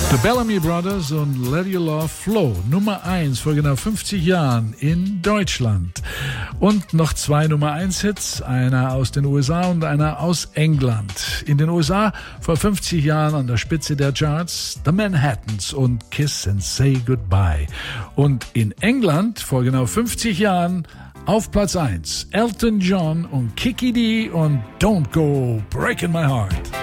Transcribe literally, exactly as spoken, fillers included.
The Bellamy Brothers und Let Your Love Flow, Nummer eins vor genau fünfzig Jahren in Deutschland. Und noch zwei Nummer eins Hits, einer aus den U S A und einer aus England. In den U S A vor fünfzig Jahren an der Spitze der Charts The Manhattans und Kiss and Say Goodbye. Und in England vor genau fünfzig Jahren auf Platz eins Elton John und Kiki Dee und Don't Go Breaking My Heart.